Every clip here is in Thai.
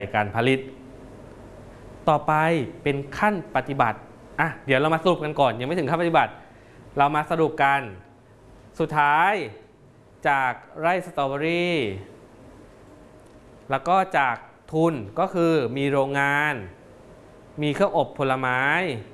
การผลิตต่อไปเป็นขั้นปฏิบัติเดี๋ยวเรามาสรุปกันก่อนยังไม่ถึงขั้นปฏิบัติเรามาสรุปกันสุดท้ายจากไร่สตรอเบอรี่แล้วก็จากทุนก็คือมีโรงงานมีเครื่องอบผลไม้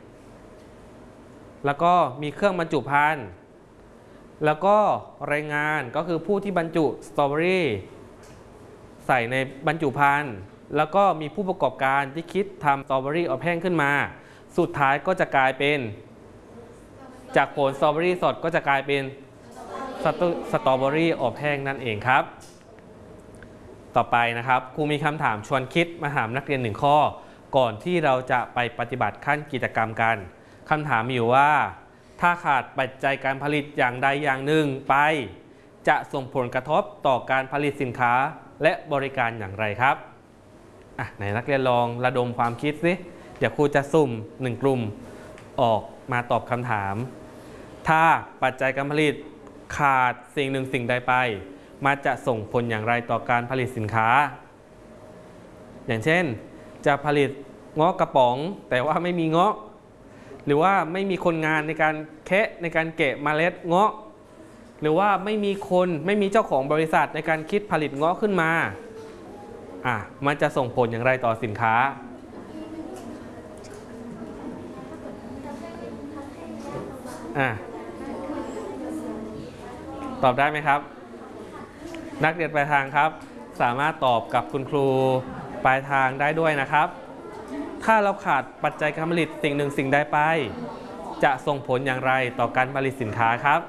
แล้วก็มีเครื่องบรรจุภัณฑ์แล้วก็แรงงานก็คือผู้ที่บรรจุสตรอเบอรี่ใส่ในบรรจุภัณฑ์แล้วก็มีผู้ประกอบการที่คิดทำสตรอเบอรี่อบแห้งขึ้นมาสุดท้ายก็จะกลายเป็นจากผลสตรอเบอรี่สดก็จะกลายเป็นสตรอเบอรี่อบแห้งนั่นเองครับต่อไปนะครับครูมีคำถามชวนคิดมาถามนักเรียน1ข้อก่อนที่เราจะไปปฏิบัติขั้นกิจกรรมกันคำถามมีอยู่ว่าถ้าขาดปัจจัยการผลิตอย่างใดอย่างหนึ่งไปจะส่งผลกระทบต่อการผลิตสินค้าและบริการอย่างไรครับไหนนักเรียนลองระดมความคิดสิเดี๋ยวครูจะสุ่ม1กลุ่มออกมาตอบคำถามถ้าปัจจัยการผลิตขาดสิ่งหนึ่งสิ่งใดไปมันจะส่งผลอย่างไรต่อการผลิตสินค้าอย่างเช่นจะผลิตเงาะกระป๋องแต่ว่าไม่มีเงาะหรือว่าไม่มีคนงานในการแคะในการเกะเมล็ดเงาะหรือว่าไม่มีเจ้าของบริษัทในการคิดผลิตเงาะขึ้นมามันจะส่งผลอย่างไรต่อสินค้าตอบได้ไหมครับนักเรียนปลายทางครับสามารถตอบกับคุณครูปลายทางได้ด้วยนะครับถ้าเราขาดปัจจัยการผลิตสิ่งหนึ่งสิ่งใดไปจะส่งผลอย่างไรต่อการผลิตสินค้าครับ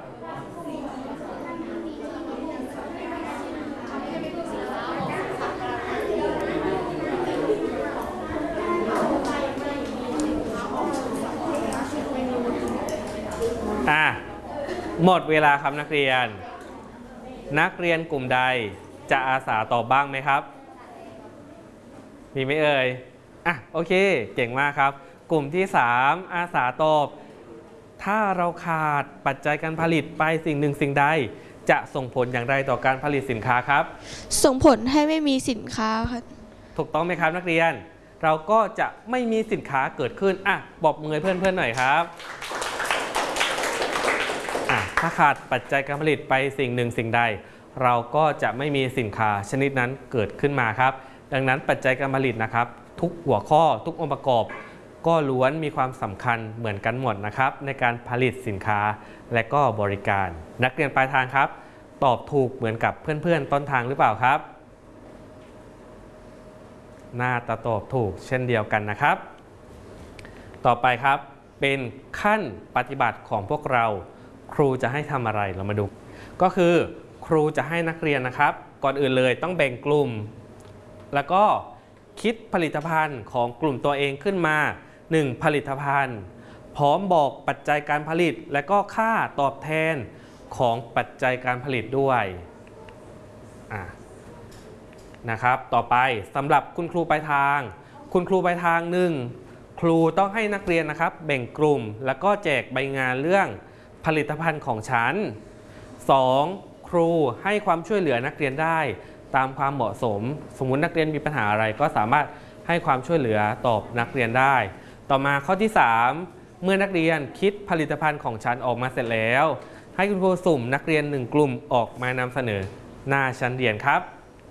หมดเวลาครับนักเรียนกลุ่มใดจะอาสาตอบบ้างไหมครับมีไหมเอ่ยโอเคเก่งมากครับกลุ่มที่3อาสาตอบถ้าเราขาดปัจจัยการผลิตไปสิ่งหนึ่งสิ่งใดจะส่งผลอย่างไรต่อการผลิตสินค้าครับส่งผลให้ไม่มีสินค้าครับถูกต้องไหมครับนักเรียนเราก็จะไม่มีสินค้าเกิดขึ้นปรบมือเพื่อนๆหน่อยครับถ้าขาดปัจจัยการผลิตไปสิ่งหนึ่งสิ่งใดเราก็จะไม่มีสินค้าชนิดนั้นเกิดขึ้นมาครับดังนั้นปัจจัยการผลิตนะครับทุกหัวข้อทุกองค์ประกอบก็ล้วนมีความสำคัญเหมือนกันหมดนะครับในการผลิตสินค้าและก็บริการนักเรียนปลายทางครับตอบถูกเหมือนกับเพื่อนๆต้นทางหรือเปล่าครับน่าจะตอบถูกเช่นเดียวกันนะครับต่อไปครับเป็นขั้นปฏิบัติของพวกเราครูจะให้ทำอะไรเรามาดูก็คือครูจะให้นักเรียนนะครับก่อนอื่นเลยต้องแบ่งกลุ่มแล้วก็คิดผลิตภัณฑ์ของกลุ่มตัวเองขึ้นมา1ผลิตภัณฑ์พร้อมบอกปัจจัยการผลิตและก็ค่าตอบแทนของปัจจัยการผลิตด้วยนะครับต่อไปสำหรับคุณครูปลายทาง1ครูต้องให้นักเรียนนะครับแบ่งกลุ่มแล้วก็แจกใบงานเรื่องผลิตภัณฑ์ของฉัน2ครูให้ความช่วยเหลือนักเรียนได้ตามความเหมาะสมสมมุตินักเรียนมีปัญหาอะไรก็สามารถให้ความช่วยเหลือตอบนักเรียนได้ต่อมาข้อที่3เมื่อนักเรียนคิดผลิตภัณฑ์ของฉันออกมาเสร็จแล้วให้คุณครูสุ่มนักเรียน1กลุ่มออกมานำเสนอหน้าชั้นเรียนครับ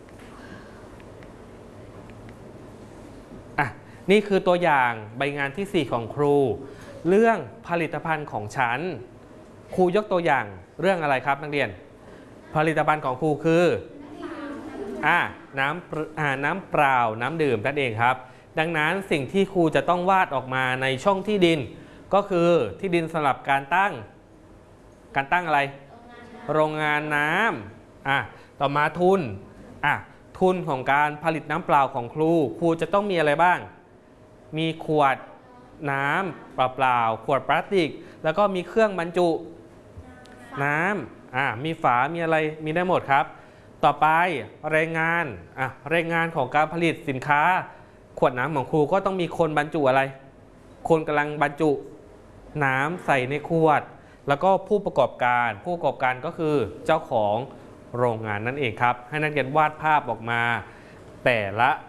นี่คือตัวอย่างใบงานที่4ของครูเรื่องผลิตภัณฑ์ของฉันครูยกตัวอย่างเรื่องอะไรครับนักเรียนผลิตภัณฑ์ของครูคือน้ำเปล่าน้ำดื่มนั่นเองครับดังนั้นสิ่งที่ครูจะต้องวาดออกมาในช่องที่ดินก็คือที่ดินสำหรับการตั้งอะไรโรงงานน้ำต่อมาทุนทุนของการผลิตน้ำเปล่าของครูจะต้องมีอะไรบ้างมีขวดน้ำเปล่าขวดพลาสติกแล้วก็มีเครื่องบรรจุน้ำมีฝามีอะไรมีได้หมดครับต่อไปแรงงานของการผลิตสินค้าขวดน้ำของครูก็ต้องมีคนบรรจุอะไรคนกำลังบรรจุน้ำใส่ในขวดแล้วก็ผู้ประกอบการก็คือเจ้าของโรงงานนั่นเองครับให้นักเรียนวาดภาพออกมาแต่ละ